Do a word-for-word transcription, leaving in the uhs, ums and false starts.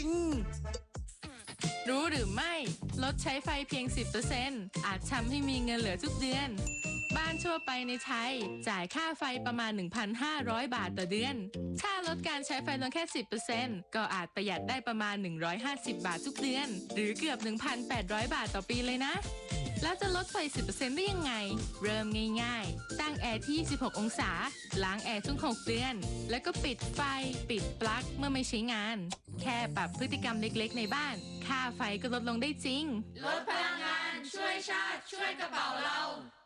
รู้หรือไม่ลดใช้ไฟเพียง สิบเปอร์เซ็นต์ อาจทำให้มีเงินเหลือทุกเดือนบ้านทั่วไปในไทยจ่ายค่าไฟประมาณ หนึ่งพันห้าร้อย บาทต่อเดือนถ้าลดการใช้ไฟลงแค่ สิบเปอร์เซ็นต์ ก็อาจประหยัดได้ประมาณ หนึ่งร้อยห้าสิบ บาททุกเดือนหรือเกือบ หนึ่งพันแปดร้อย บาทต่อปีเลยนะแล้วจะลดไฟ สิบเปอร์เซ็นต์ ได้ยังไงเริ่มง่ายๆตั้งแอร์ที่ยี่สิบหกองศาล้างแอร์ทุกหกเดือนแล้วก็ปิดไฟปิดปลั๊กเมื่อไม่ใช้งานแค่ปรับพฤติกรรมเล็กๆในบ้านค่าไฟก็ลดลงได้จริงลดพลังงานช่วยชาติช่วยกระเป๋าเรา